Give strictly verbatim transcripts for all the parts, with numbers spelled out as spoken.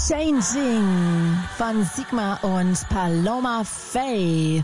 Changing von Sigma und Paloma Faye.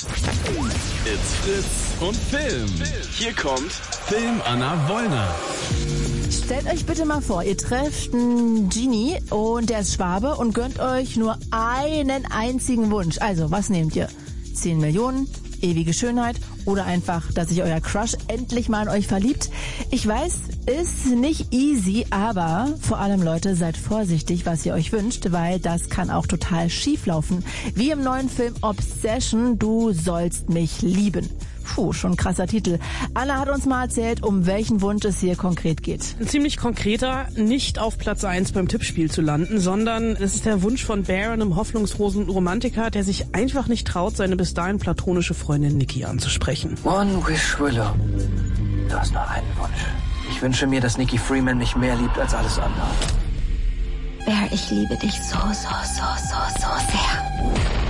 It's Fritz und Film. Hier kommt Film Anna Wollner. Stellt euch bitte mal vor, ihr trefft einen Genie und der ist Schwabe und gönnt euch nur einen einzigen Wunsch. Also, was nehmt ihr? zehn Millionen, ewige Schönheit oder einfach, dass sich euer Crush endlich mal in euch verliebt? Ich weiß, ist nicht easy, aber vor allem, Leute, seid vorsichtig, was ihr euch wünscht, weil das kann auch total schief laufen. Wie im neuen Film Obsession, du sollst mich lieben. Puh, schon ein krasser Titel. Anna hat uns mal erzählt, um welchen Wunsch es hier konkret geht. Ein ziemlich konkreter, nicht auf Platz eins beim Tippspiel zu landen, sondern es ist der Wunsch von Bear, einem hoffnungslosen Romantiker, der sich einfach nicht traut, seine bis dahin platonische Freundin Nikki anzusprechen. One wish, Willow. Du hast nur einen Wunsch. Ich wünsche mir, dass Nikki Freeman mich mehr liebt als alles andere. Bear, ich liebe dich so, so, so, so, so sehr.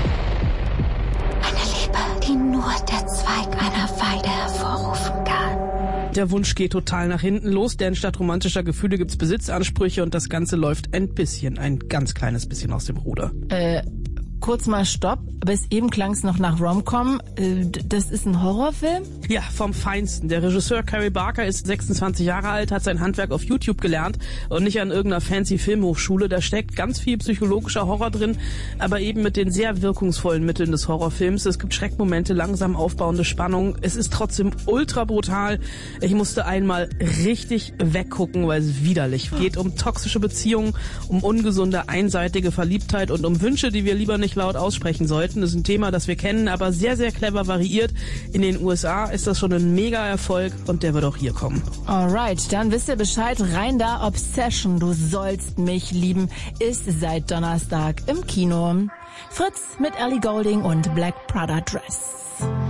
Eine Liebe, die nur der Zweig einer Weide hervorrufen kann. Der Wunsch geht total nach hinten los, denn statt romantischer Gefühle gibt's Besitzansprüche und das Ganze läuft ein bisschen, ein ganz kleines bisschen aus dem Ruder. Äh, kurz mal Stopp. Bis eben klang's noch nach Rom-Com. Äh, das ist ein Horrorfilm? Ja, vom Feinsten. Der Regisseur Carey Barker ist sechsundzwanzig Jahre alt, hat sein Handwerk auf YouTube gelernt und nicht an irgendeiner fancy Filmhochschule. Da steckt ganz viel psychologischer Horror drin, aber eben mit den sehr wirkungsvollen Mitteln des Horrorfilms. Es gibt Schreckmomente, langsam aufbauende Spannung. Es ist trotzdem ultra brutal. Ich musste einmal richtig weggucken, weil es widerlich geht. Um toxische Beziehungen, um ungesunde, einseitige Verliebtheit und um Wünsche, die wir lieber nicht laut aussprechen sollten. Das ist ein Thema, das wir kennen, aber sehr, sehr clever variiert. In den U S A ist das schon ein Mega-Erfolg und der wird auch hier kommen. Alright, dann wisst ihr Bescheid. Rein da, Obsession, du sollst mich lieben, ist seit Donnerstag im Kino. Fritz mit Ellie Goulding und Black Prada Dress.